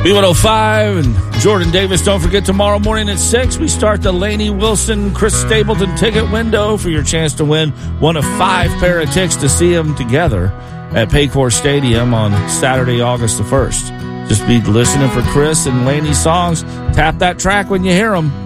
B105 and Jordan Davis. Don't forget, tomorrow morning at 6, we start the Lainey Wilson, Chris Stapleton ticket window for your chance to win one of 5 pair of tickets to see them together at Paycor Stadium on Saturday, August the 1st. Just be listening for Chris and Lainey's songs. Tap that track when you hear them.